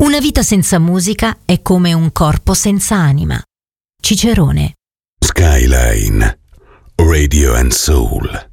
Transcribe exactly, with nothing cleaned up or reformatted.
Una vita senza musica è come un corpo senza anima. Cicerone. Skyline Radio and Soul.